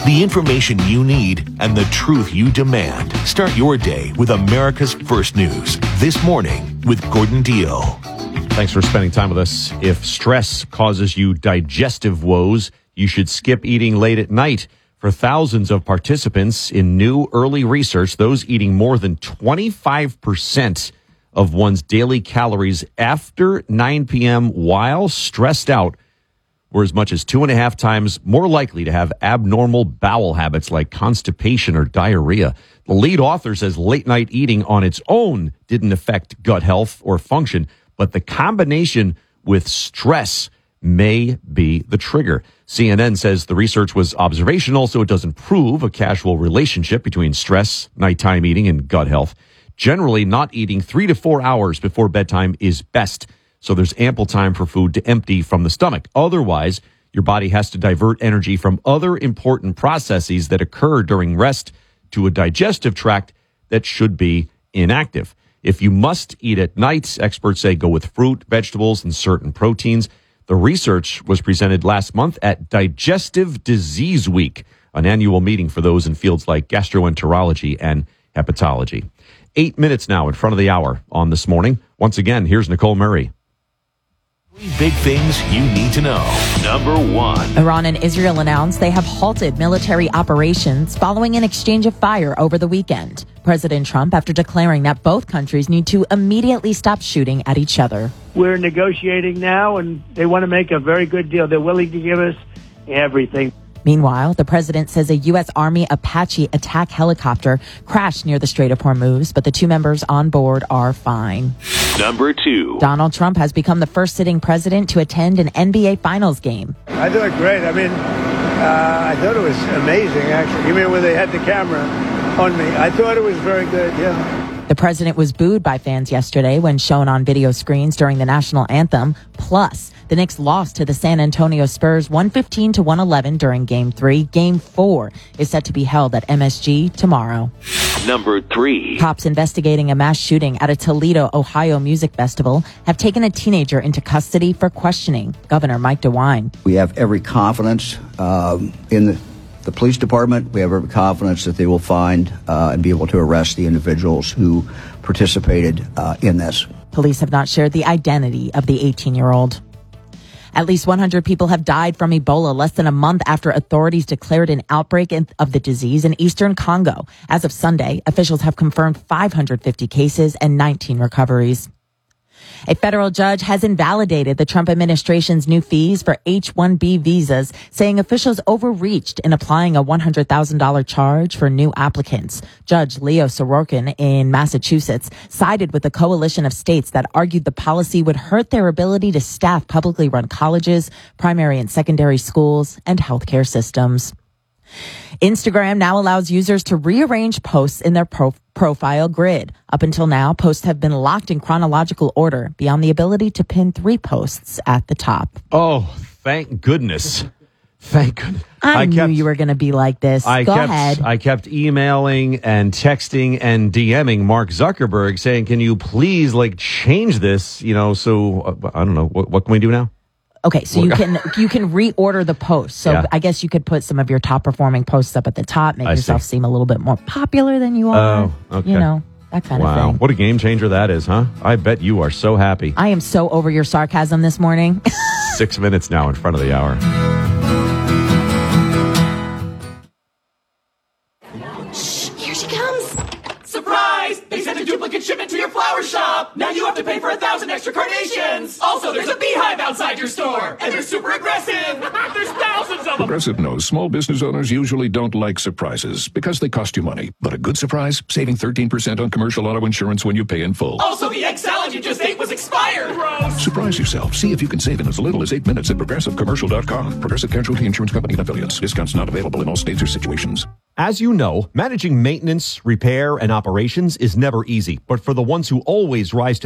The information you need and the truth you demand. Start your day with America's First News. This morning with Gordon Deal. Thanks for spending time with us. If stress causes you digestive woes, you should skip eating late at night. For thousands of participants in new early research, those eating more than 25% of one's daily calories after 9 p.m. while stressed out were as much as 2.5 times more likely to have abnormal bowel habits like constipation or diarrhea. The lead author says late night eating on its own didn't affect gut health or function, but the combination with stress may be the trigger. CNN says the research was observational, so it doesn't prove a causal relationship between stress, nighttime eating, and gut health. Generally, not eating 3 to 4 hours before bedtime is best, so there's ample time for food to empty from the stomach. Otherwise, your body has to divert energy from other important processes that occur during rest to a digestive tract that should be inactive. If you must eat at night, experts say go with fruit, vegetables, and certain proteins. The research was presented last month at Digestive Disease Week, an annual meeting for those in fields like gastroenterology and hepatology. 8 minutes now in front of the hour on This Morning. Once again, here's Nicole Murray. 3 big things you need to know. Number 1. Iran and Israel announced they have halted military operations following an exchange of fire over the weekend. President Trump, after declaring that both countries need to immediately stop shooting at each other. We're negotiating now, and they want to make a very good deal. They're willing to give us everything. Meanwhile, the president says a U.S. Army Apache attack helicopter crashed near the Strait of Hormuz, but the 2 members on board are fine. Number 2. Donald Trump has become the first sitting president to attend an NBA Finals game. I thought great. I thought it was amazing, actually. You mean when they had the camera on me? I thought it was very good, yeah. The president was booed by fans yesterday when shown on video screens during the national anthem. Plus, the Knicks lost to the San Antonio Spurs 115-111 during Game 3. Game 4 is set to be held at MSG tomorrow. Number 3. Cops investigating a mass shooting at a Toledo, Ohio music festival have taken a teenager into custody for questioning. Governor Mike DeWine. We have every confidence in the police department. We have every confidence that they will find and be able to arrest the individuals who participated in this. Police have not shared the identity of the 18-year-old. At least 100 people have died from Ebola less than a month after authorities declared an outbreak of the disease in eastern Congo. As of Sunday, officials have confirmed 550 cases and 19 recoveries. A federal judge has invalidated the Trump administration's new fees for H-1B visas, saying officials overreached in applying a $100,000 charge for new applicants. Judge Leo Sorokin in Massachusetts sided with a coalition of states that argued the policy would hurt their ability to staff publicly run colleges, primary and secondary schools, and healthcare systems. Instagram now allows users to rearrange posts in their profile grid. Up until now, posts have been locked in chronological order beyond the ability to pin 3 posts at the top. Oh, thank goodness. Thank goodness. I knew you were going to be like this. Go ahead. I kept emailing and texting and DMing Mark Zuckerberg saying, can you please change this? So I don't know. What can we do now? Okay, so you can reorder the posts. So yeah. I guess you could put some of your top performing posts up at the top, make yourself seem a little bit more popular than you are. Oh, okay. That kind of thing. Wow, what a game changer that is, huh? I bet you are so happy. I am so over your sarcasm this morning. 6 minutes now in front of the hour. Shh, here she comes. Surprise! They sent a duplicate shipment to your flower shop. Now you have to pay for 1,000 extra carnations. Also, there's a beehive outside your store, and they're super aggressive. There's thousands of them. Progressive knows small business owners usually don't like surprises because they cost you money. But a good surprise, saving 13% on commercial auto insurance when you pay in full. Also, the egg salad you just ate was expired. Gross. Surprise yourself. See if you can save in as little as 8 minutes at ProgressiveCommercial.com. Progressive Casualty Insurance Company and Affiliates. Discounts not available in all states or situations. As you know, managing maintenance, repair, and operations is never easy. But for the ones who always rise to